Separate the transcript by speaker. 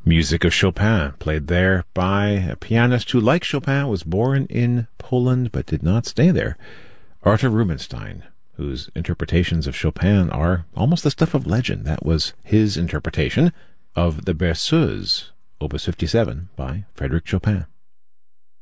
Speaker 1: Music of Chopin, played there by a pianist who, like Chopin, was born in Poland but did not stay there, Arthur Rubinstein, whose interpretations of Chopin are almost the stuff of legend. That was his interpretation of the Berceuse, Opus 57, by Frédéric Chopin.